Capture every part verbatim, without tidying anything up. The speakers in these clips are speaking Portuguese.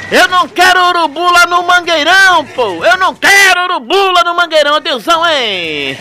Eu não quero urubu lá no Mangueirão, pô! Eu não quero urubu lá no Mangueirão! Atenção, hein?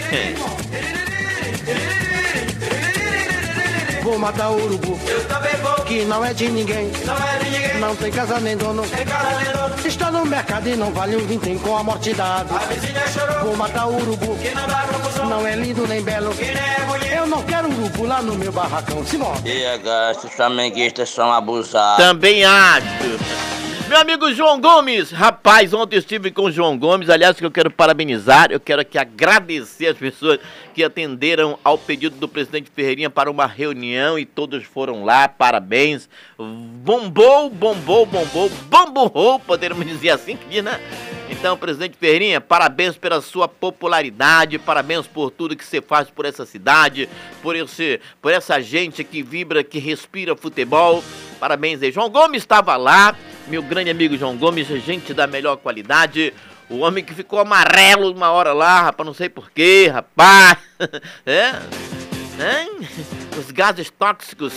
Vou matar o urubu, Eu também vou, que não é de ninguém, não é de ninguém. não tem casa nem dono. Tem cara nem dono. Está no mercado e não vale um vintém com a morte da ave. A vizinha chorou, Vou matar o urubu, que não dá confusão. não é lindo nem belo. Que nem é bonito. Eu não quero urubu lá no meu barracão. Simbora. E agora, esses flamenguistas são abusados. Também acho. Meu amigo João Gomes, rapaz, ontem estive com o João Gomes, aliás, que eu quero parabenizar, eu quero aqui agradecer as pessoas que atenderam ao pedido do presidente Ferreirinha para uma reunião e todos foram lá, parabéns. Bombou, bombou, bombou, bamburrou, podemos dizer assim, que diz, né? Então, presidente Ferreirinha, parabéns pela sua popularidade, parabéns por tudo que você faz por essa cidade, por, esse, por essa gente que vibra, que respira futebol. Parabéns aí. João Gomes estava lá, meu grande amigo João Gomes, gente da melhor qualidade. O homem que ficou amarelo uma hora lá, rapaz, não sei porquê, rapaz. É? É? Os gases tóxicos.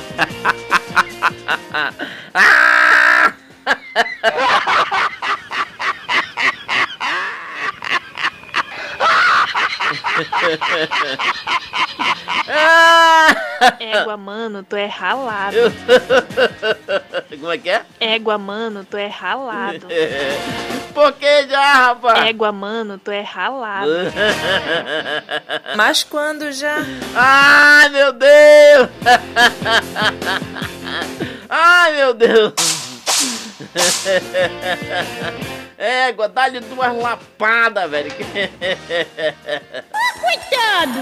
Ah! Égua, mano, tu é ralado. Como é que é? Égua, mano, tu é ralado. Por que já, rapaz? Égua, mano, tu é ralado. Mas quando já... Ai, meu Deus! Ai, meu Deus! Égua, dá-lhe duas lapadas, velho. Ah, coitado!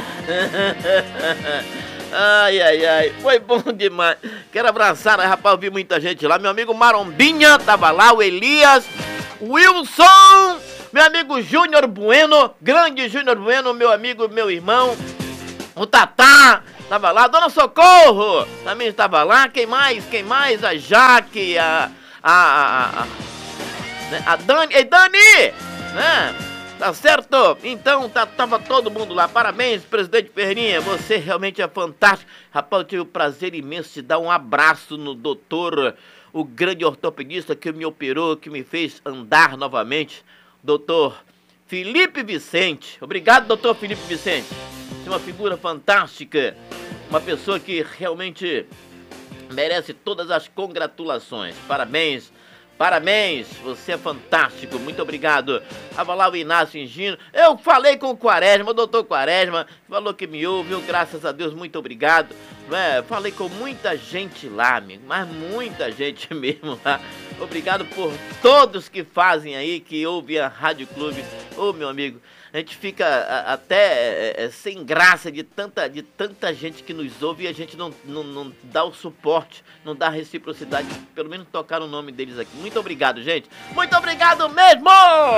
Ai, ai, ai, foi bom demais. Quero abraçar, né, rapaz, eu vi muita gente lá. Meu amigo Marombinha tava lá, o Elias, o Wilson, meu amigo Júnior Bueno, grande Júnior Bueno, meu amigo, meu irmão, o Tatá tava lá, Dona Socorro também estava lá. Quem mais? Quem mais? A Jaque, a... a, a, a, a Dani, ei Dani, né? Tá certo? Então tá, tava todo mundo lá. Parabéns, presidente Ferreirinha. Você realmente é fantástico. Rapaz, eu tive o prazer imenso de dar um abraço no doutor, o grande ortopedista que me operou, que me fez andar novamente, doutor Felipe Vicente. Obrigado, doutor Felipe Vicente. Você é uma figura fantástica. Uma pessoa que realmente merece todas as congratulações. Parabéns. Parabéns, você é fantástico, muito obrigado. Tava lá o Inácio Engino, eu falei com o Quaresma, o doutor Quaresma, falou que me ouviu, graças a Deus, muito obrigado. É, falei com muita gente lá, amigo, mas muita gente mesmo lá. Obrigado por todos que fazem aí, que ouvem a Rádio Clube. Ô, meu amigo, a gente fica a, até é, é, sem graça de tanta, de tanta gente que nos ouve e a gente não, não, não dá o suporte, não dá a reciprocidade, pelo menos tocar o nome deles aqui. Muito obrigado, gente. Muito obrigado mesmo!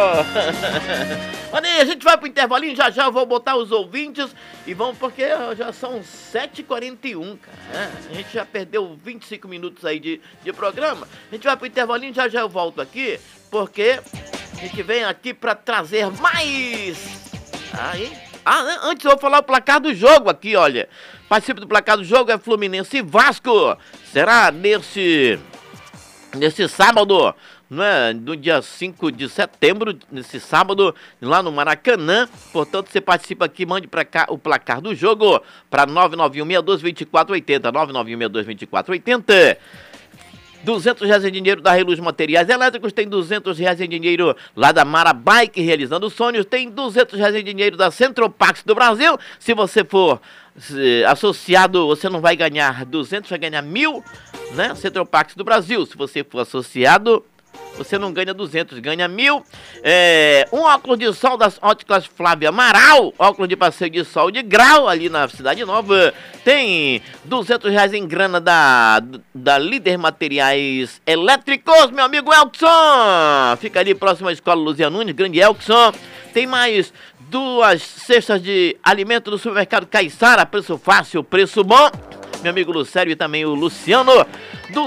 Olha aí, a gente vai pro intervalinho, já já eu vou botar os ouvintes e vamos, porque já são sete e quarenta e um, cara. Né? A gente já perdeu vinte e cinco minutos aí de, de programa. A gente vai pro intervalinho, já já eu volto aqui, porque a gente vem aqui pra trazer mais... Aí... Ah, antes eu vou falar o placar do jogo aqui, olha. Participe do placar do jogo, é Fluminense e Vasco. Será nesse... Nesse sábado, né, no dia cinco de setembro, nesse sábado, lá no Maracanã. Portanto, você participa aqui, mande pra cá o placar do jogo para nove nove um seis dois dois quatro oito zero, nove nove um seis dois dois quatro oito zero. duzentos reais em dinheiro da Reluz Materiais Elétricos, tem duzentos reais em dinheiro lá da Mara Bike Realizando Sonhos, tem duzentos reais em dinheiro da Centropax do Brasil. Se você for se, associado, você não vai ganhar duzentos, vai ganhar mil, né? Centropax do Brasil. Se você for associado, você não ganha duzentos, ganha mil. É, um óculos de sol das óticas Flávia Amaral, óculos de passeio de sol de grau ali na Cidade Nova. Tem duzentos reais em grana da, da Líder Materiais Elétricos, meu amigo Elkson. Fica ali próximo à Escola Luzia Nunes, grande Elkson. Tem mais duas cestas de alimento do supermercado Caiçara, preço fácil, preço bom. Meu amigo Lucério e também o Luciano.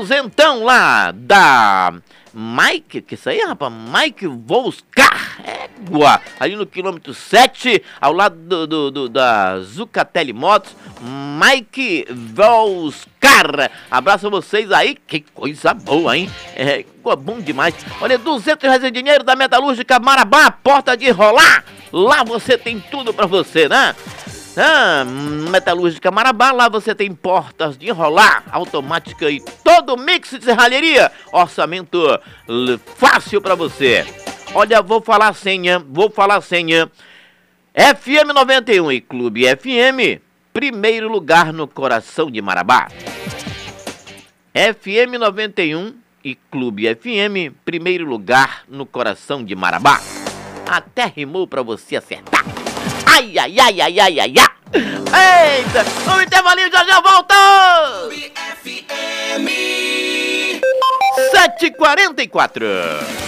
Duzentão lá da... Mike, que isso aí, rapaz? Mike Volscar. É Égua, ali no quilômetro sete, ao lado do, do, do, da Zucatelli Motos, Mike Volscar. Abraço a vocês aí, que coisa boa, hein? É, bom demais. Olha, duzentos reais de dinheiro da Metalúrgica Marabá, porta de rolar. Lá você tem tudo pra você, né? Ah, Metalúrgica Marabá, lá você tem portas de enrolar automática e todo mix de serralheria. Orçamento fácil pra você. Olha, vou falar a senha, vou falar a senha. F M noventa e um e Clube F M, primeiro lugar no coração de Marabá. F M noventa e um e Clube F M, primeiro lugar no coração de Marabá. Até rimou pra você acertar. Ai, ai, ai, ai, ai, ai, ai. Eita, o intervalinho já já volta. F M sete e quarenta e quatro.